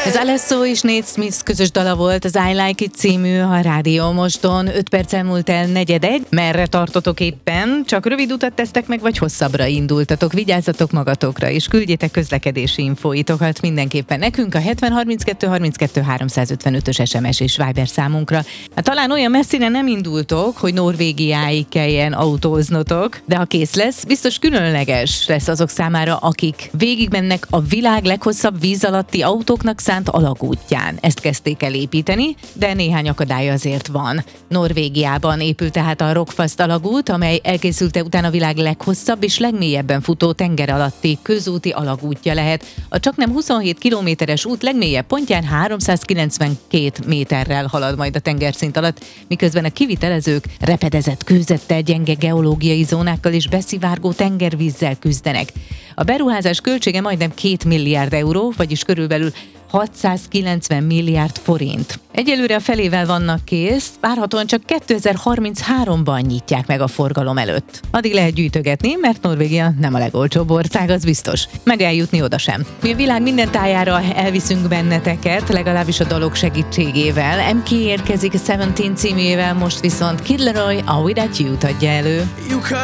Ez Alesso és Nate Smith közös dala volt, az I Like It című a Rádió Moston. 5 perc elmúlt el 4:45. Merre tartotok éppen? Csak rövid utat tesztek meg, vagy hosszabbra indultatok? Vigyázzatok magatokra, és küldjétek közlekedési infóitokat mindenképpen nekünk a 70 32 32 355-ös SMS és Viber számunkra. Hát talán olyan messzire nem indultok, hogy Norvégiáig kelljen autóznotok, de ha kész lesz, biztos különleges lesz azok számára, akik végigmennek a világ leghosszabb víz alatti autóknak szánt alagútján. Ezt kezdték el építeni, de néhány akadály azért van. Norvégiában épült tehát a Rogfast alagút, amely elkészülte után a világ leghosszabb és legmélyebben futó tenger alatti közúti alagútja lehet. A csaknem 27 kilométeres út legmélyebb pontján 392 méterrel halad majd a tengerszint alatt, miközben a kivitelezők repedezett kőzettel, gyenge geológiai zónákkal és beszivárgó tengervízzel küzdenek. A beruházás költsége majdnem 2 milliárd euró, vagyis körülbelül 690 milliárd forint. Egyelőre a felével vannak kész, várhatóan csak 2033-ban nyitják meg a forgalom előtt. Addig lehet gyűjtögetni, mert Norvégia nem a legolcsóbb ország, az biztos. Meg eljutni oda sem. Mi a világ minden tájára elviszünk benneteket, legalábbis a dalok segítségével. MK érkezik a 17 címével, most viszont Kid Laroi a Without You-t adja elő.